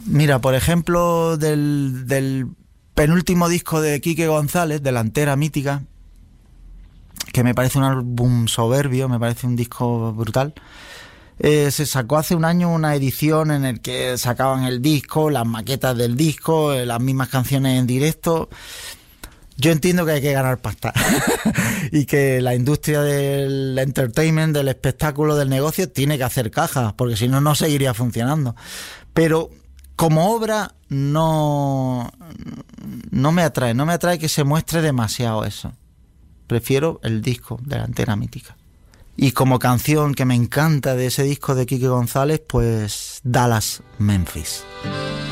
Mira, por ejemplo, del penúltimo disco de Quique González, Delantera Mítica, que me parece un álbum soberbio, me parece un disco brutal. Se sacó hace un año una edición en el que sacaban el disco, las maquetas del disco, las mismas canciones en directo. Yo entiendo que hay que ganar pasta y que la industria del entertainment, del espectáculo, del negocio, tiene que hacer caja, porque si no, no seguiría funcionando. Pero como obra no me atrae que se muestre demasiado eso. Prefiero el disco Delantera Mítica. Y como canción que me encanta de ese disco de Quique González, pues Dallas, Memphis.